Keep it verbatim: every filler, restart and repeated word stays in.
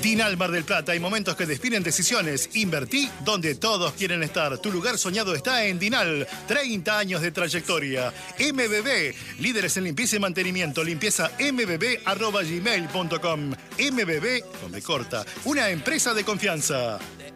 Dinal Mar del Plata. Hay momentos que definen decisiones. Invertí donde todos quieren estar. Tu lugar soñado está en Dinal. treinta años de trayectoria. M B B, líderes en limpieza y mantenimiento. Limpieza mbb arroba gmail punto com. M B B, con B corta, una empresa de confianza.